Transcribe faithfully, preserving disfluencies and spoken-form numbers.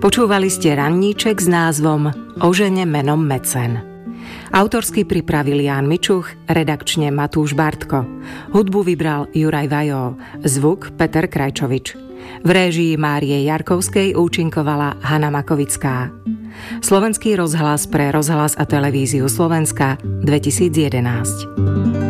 Počúvali ste ranníček s názvom O žene menom Mecen. Autorsky pripravil Ján Mičuch, redakčne Matúš Bartko. Hudbu vybral Juraj Vajó, zvuk Peter Krajčovič. V réžii Márie Jarkovskej účinkovala Hana Makovická. Slovenský rozhlas pre rozhlas a televíziu Slovenska dvetisícjedenásť.